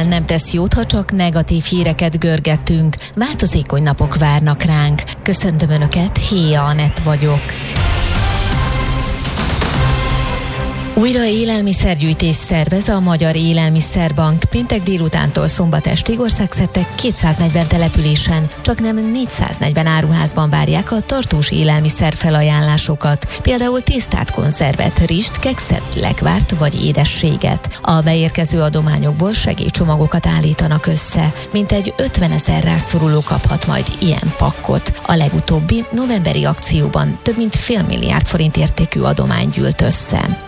nem tesz jót, ha csak negatív híreket görgettünk. Változékony napok várnak ránk. Köszöntöm Önöket, Héja Anett vagyok. Újra élelmiszergyűjtés szervez a Magyar Élelmiszerbank. Péntek délutántól szombat estig országszerte 240 településen, csaknem 440 áruházban várják a tartós élelmiszer felajánlásokat. Például tésztát, konzervet, rist, kekszet, lekvárt vagy édességet. A beérkező adományokból segélycsomagokat állítanak össze. Mintegy 50 000 rászoruló kaphat majd ilyen pakkot. A legutóbbi novemberi akcióban több mint $500 millió értékű adomány gyűlt össze.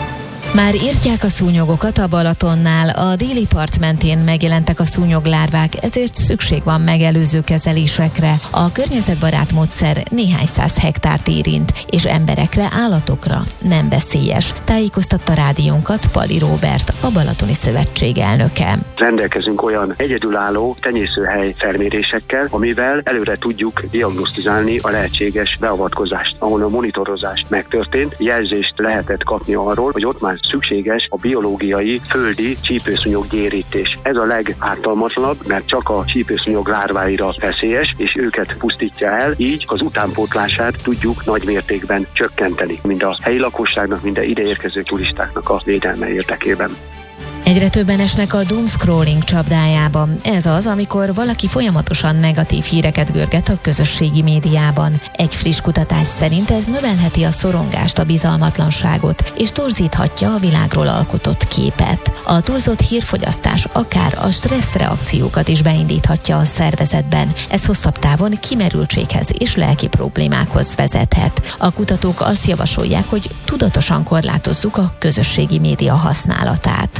Már írtják a szúnyogokat a Balatonnál, a déli part mentén megjelentek a szúnyoglárvák, ezért szükség van megelőző kezelésekre. A környezetbarát módszer néhány száz hektárt érint, és emberekre, állatokra nem veszélyes. Tájékoztatta rádiónkat Pali Róbert, a Balatoni Szövetség elnöke. Rendelkezünk olyan egyedülálló tenyészőhely felmérésekkel, amivel előre tudjuk diagnosztizálni a lehetséges beavatkozást, ahol a monitorozás megtörtént, jelzést lehetett kapni arról, hogy ott már szükséges a biológiai, földi csípőszúnyog gyérítés. Ez a legártalmatlanabb, mert csak a csípőszúnyog lárváira veszélyes, és őket pusztítja el, így az utánpótlását tudjuk nagy mértékben csökkenteni, mind a helyi lakosságnak, mind a ideérkező turistáknak a védelme érdekében. Egyre többen esnek a doomscrolling csapdájába. Ez az, amikor valaki folyamatosan negatív híreket görget a közösségi médiában. Egy friss kutatás szerint ez növelheti a szorongást, a bizalmatlanságot, és torzíthatja a világról alkotott képet. A túlzott hírfogyasztás akár a stresszreakciókat is beindíthatja a szervezetben. Ez hosszabb távon kimerültséghez és lelki problémákhoz vezethet. A kutatók azt javasolják, hogy tudatosan korlátozzuk a közösségi média használatát.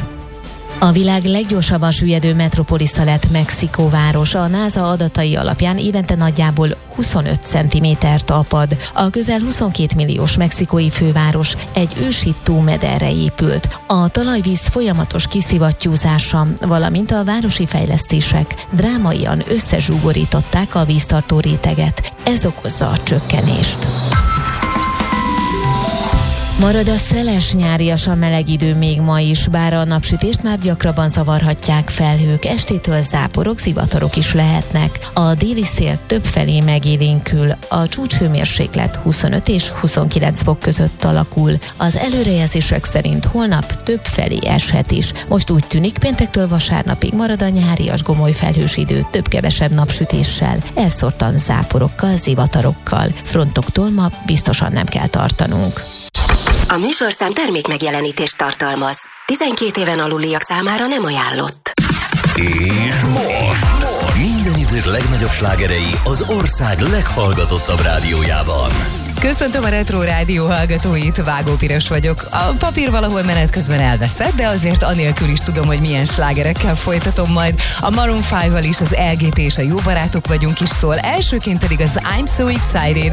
A világ leggyorsabban süllyedő metropolisza lett Mexikóváros. A NASA adatai alapján évente nagyjából 25 centimétert apad. A közel 22 milliós mexikói főváros egy ősi tómederre épült. A talajvíz folyamatos kiszivattyúzása, valamint a városi fejlesztések drámaian összezsugorították a víztartó réteget. Ez okozza a csökkenést. Marad a szeles, nyáriasan meleg idő még ma is, bár a napsütést már gyakrabban zavarhatják felhők, estétől záporok, zivatarok is lehetnek. A déli szél többfelé megélénkül, a csúcshőmérséklet 25 és 29 fok között alakul. Az előrejelzések szerint holnap többfelé eshet is. Most úgy tűnik, péntektől vasárnapig marad a nyárias gomoly felhős idő több-kevesebb napsütéssel, elszórtan záporokkal, zivatarokkal. Frontoktól ma biztosan nem kell tartanunk. A műsorszám termékmegjelenítést tartalmaz. 12 éven aluliak számára nem ajánlott. És most minden idők legnagyobb slágerei az ország leghallgatottabb rádiójában. Köszöntöm a Retro Rádió hallgatóit, Vágó Piros vagyok. A papír valahol menet közben elveszett, de azért anélkül is tudom, hogy milyen slágerekkel folytatom majd. A Maroon 5-val is, az LGT és a Jó barátok vagyunk is szól. Elsőként pedig az I'm So Excited,